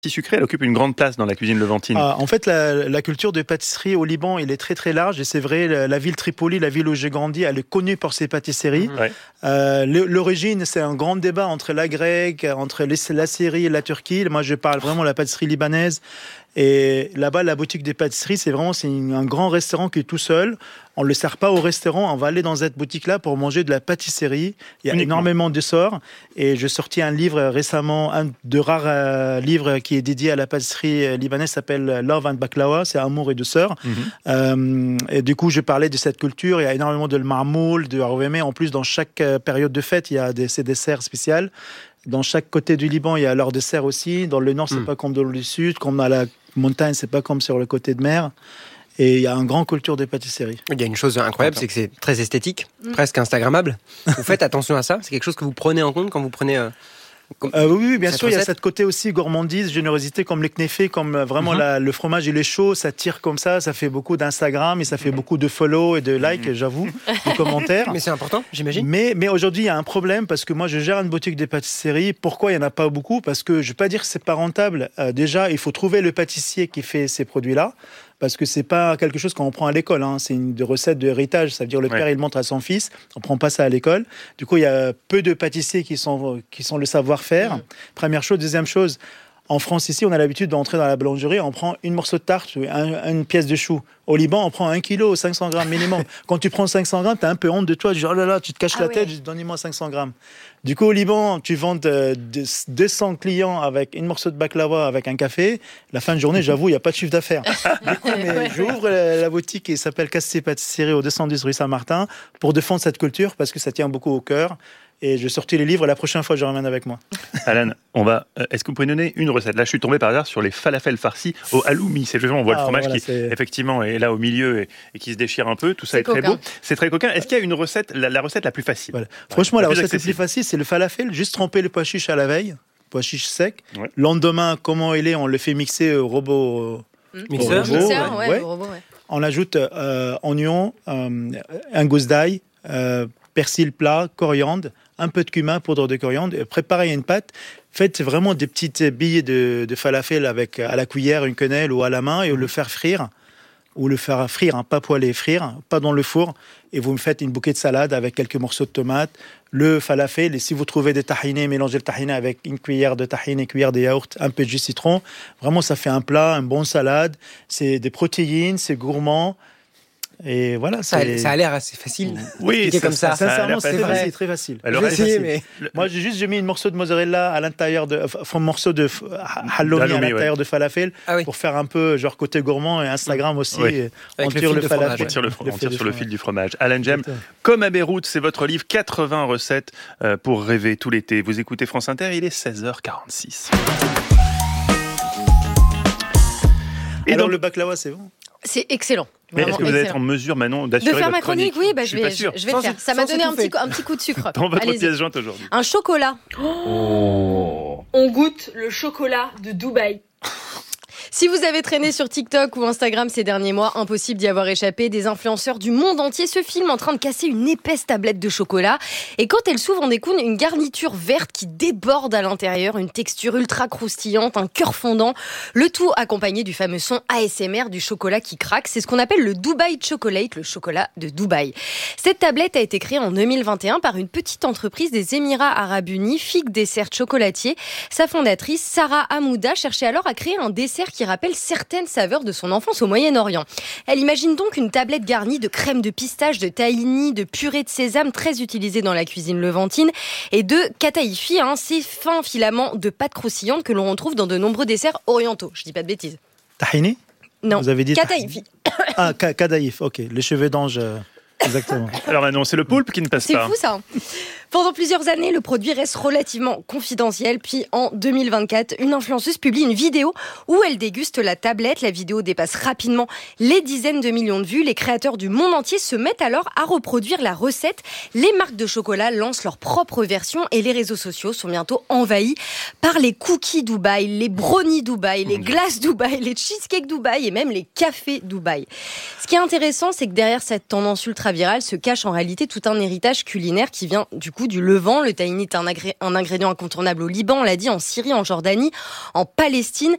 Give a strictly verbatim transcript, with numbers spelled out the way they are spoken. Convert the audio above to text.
sucrée, elle occupe une grande place dans la cuisine levantine. Ah, en fait, la, la culture de pâtisserie au Liban, elle est très très large. Et c'est vrai, la, la ville Tripoli, la ville où j'ai grandi, elle est connue pour ses pâtisseries. Mmh. Ouais. Euh, l'origine, c'est un grand débat entre la grecque, entre les, la Syrie et la Turquie. Moi, je parle vraiment de la pâtisserie libanaise. Et là-bas, la boutique des pâtisseries, c'est vraiment c'est un grand restaurant qui est tout seul. On ne le sert pas au restaurant, on va aller dans cette boutique-là pour manger de la pâtisserie. Il y a Uniquement. énormément de sorts. Et je sortis un livre récemment, un de rares euh, livres qui est dédié à la pâtisserie libanaise, s'appelle Love and Baklawa, c'est Amour et douceur. Mm-hmm. Euh, et du coup, je parlais de cette culture. Il y a énormément de marmoul, de haroumé. En plus, dans chaque période de fête, il y a des, ces desserts spéciaux. Dans chaque côté du Liban, il y a leur dessert aussi. Dans le nord, c'est mm. pas comme dans le sud. Comme à la montagne, c'est pas comme sur le côté de mer. Et il y a une grande culture des pâtisseries. Il y a une chose incroyable, c'est que c'est très esthétique, mmh. presque instagrammable. Vous faites attention à ça? C'est quelque chose que vous prenez en compte quand vous prenez... Euh, euh, oui, oui, bien sûr, recette? Il y a cette côté aussi gourmandise, générosité, comme les kneffés, comme vraiment mmh. la, le fromage, il est chaud, ça tire comme ça, ça fait beaucoup d'Instagram et ça fait mmh. beaucoup de follow et de likes, mmh. j'avoue, de commentaires. Mais c'est important, j'imagine. Mais, mais aujourd'hui, il y a un problème parce que moi, je gère une boutique de pâtisserie. Pourquoi il n'y en a pas beaucoup? Parce que je ne vais pas dire que ce n'est pas rentable. Euh, déjà, il faut trouver le pâtissier qui fait ces produits-là. Parce que c'est pas quelque chose qu'on prend à l'école, hein. C'est une recette d'héritage. Ça veut dire le ouais. père il montre à son fils, on prend pas ça à l'école. Du coup, il y a peu de pâtissiers qui sont qui sont le savoir-faire. Mmh. Première chose, deuxième chose. En France, ici, on a l'habitude d'entrer dans la boulangerie, on prend une morceau de tarte, un, une pièce de chou. Au Liban, on prend un kilo, cinq cents grammes minimum. Quand tu prends cinq cents grammes, tu as un peu honte de toi. Tu dis, oh là là, tu te caches ah la ouais. tête, je dis, donne-moi cinq cents grammes. Du coup, au Liban, tu vends euh, deux cents clients avec une morceau de baklava, avec un café. La fin de journée, j'avoue, il n'y a pas de chiffre d'affaires. Du coup, mais j'ouvre la, la boutique qui s'appelle Cassé Pâtisserie au deux cent dix rue Saint-Martin pour défendre cette culture parce que ça tient beaucoup au cœur. Et je sortis les livres, la prochaine fois, je ramène avec moi. Alan, on va, euh, est-ce que vous pouvez donner une recette? Là, je suis tombé par hasard sur les falafels farcis au halloumi. C'est justement, on voit ah, le fromage voilà, qui, c'est... effectivement, est là au milieu et, et qui se déchire un peu. Tout ça c'est est coquin. Très beau. C'est très coquin. Est-ce qu'il y a une recette, la, la recette la plus facile? Voilà. Franchement, ouais, la, la recette la plus facile, c'est le falafel. Juste tremper le pois chiche à la veille, pois chiche sec. Ouais. Lendemain, comment il est, on le fait mixer au robot. Mmh. Mixeur, robot, Mixeur ouais, ouais. Le robot, ouais. On ajoute euh, oignon, euh, un gousse d'ail, euh, persil plat, coriandre, un peu de cumin, poudre de coriandre, préparez une pâte, faites vraiment des petites billes de, de falafel avec à la cuillère, une quenelle ou à la main et le faire frire, ou le faire frire, hein, pas poêler, frire, pas dans le four, et vous me faites une bouquet de salade avec quelques morceaux de tomates, le falafel, et si vous trouvez des tahinés, mélangez le tahiné avec une cuillère de tahine, une cuillère de yaourt, un peu de jus de citron, vraiment ça fait un plat, une bonne salade, c'est des protéines, c'est gourmand. Et voilà, ça, a, ça a l'air assez facile. Oui, c'est comme ça. ça Sincèrement, c'est très facile, très facile. Alors, j'ai essayé, mais moi, j'ai juste j'ai mis un morceau de mozzarella à l'intérieur de, enfin, un morceau de halloumi à l'intérieur ouais. de falafel ah oui. pour faire un peu genre côté gourmand et Instagram aussi. Oui. Et on tire le, le falafel. On tire, le, on tire sur le fil du fromage. Alan Jem, comme à Beyrouth, c'est votre livre quatre-vingts recettes pour rêver tout l'été. Vous écoutez France Inter, il est seize heures quarante-six. Et alors, donc, le baklava, c'est bon? C'est excellent. Mais est-ce que vous allez être en mesure, Manon, d'assurer de faire votre ma chronique? chronique? Oui, bah, je, je vais, je, je vais le faire. Ça m'a donné un petit, un petit coup de sucre. Dans votre Allez-y. pièce jointe aujourd'hui. Un chocolat. Oh. On goûte le chocolat de Dubaï. Si vous avez traîné sur TikTok ou Instagram ces derniers mois, impossible d'y avoir échappé, des influenceurs du monde entier se filment en train de casser une épaisse tablette de chocolat. Et quand elle s'ouvre, on découvre une garniture verte qui déborde à l'intérieur, une texture ultra croustillante, un cœur fondant. Le tout accompagné du fameux son A S M R du chocolat qui craque. C'est ce qu'on appelle le Dubai Chocolate, le chocolat de Dubaï. Cette tablette a été créée en deux mille vingt et un par une petite entreprise des Émirats Arabes Unis, Fig Dessert Chocolatier. Sa fondatrice, Sarah Hamouda, cherchait alors à créer un dessert qui rappelle certaines saveurs de son enfance au Moyen-Orient. Elle imagine donc une tablette garnie de crème de pistache, de tahini, de purée de sésame très utilisée dans la cuisine levantine et de kataïfi, hein, ces fins filaments de pâte croustillante que l'on retrouve dans de nombreux desserts orientaux. Je dis pas de bêtises. Tahini? Non. Vous avez dit kataïfi. Ah, kataïf, ok. Les cheveux d'ange. Euh... Exactement. Alors maintenant, c'est le poulpe qui ne passe c'est pas. C'est fou ça. Pendant plusieurs années, le produit reste relativement confidentiel. Puis en deux mille vingt-quatre, une influenceuse publie une vidéo où elle déguste la tablette. La vidéo dépasse rapidement les dizaines de millions de vues. Les créateurs du monde entier se mettent alors à reproduire la recette. Les marques de chocolat lancent leur propre version et les réseaux sociaux sont bientôt envahis par les cookies Dubaï, les brownies Dubaï, les glaces Dubaï, les cheesecakes Dubaï et même les cafés Dubaï. Ce qui est intéressant, c'est que derrière cette tendance ultra virale se cache en réalité tout un héritage culinaire qui vient du coup du Levant. Le tahini est un, agré- un ingrédient incontournable au Liban, on l'a dit, en Syrie, en Jordanie, en Palestine.